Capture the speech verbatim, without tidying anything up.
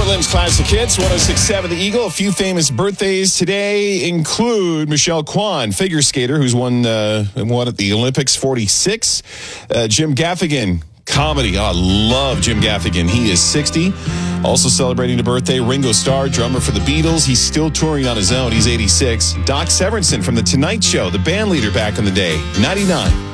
Portland's Classic Hits, one oh six point seven The Eagle. A few famous birthdays today include Michelle Kwan, figure skater, who's won, uh, won at the Olympics, forty-six. Uh, Jim Gaffigan, comedy. Oh, I love Jim Gaffigan. He is sixty. Also celebrating the birthday, Ringo Starr, drummer for the Beatles. He's still touring on his own. He's eighty-six. Doc Severinsen from The Tonight Show, the band leader back in the day, ninety-nine.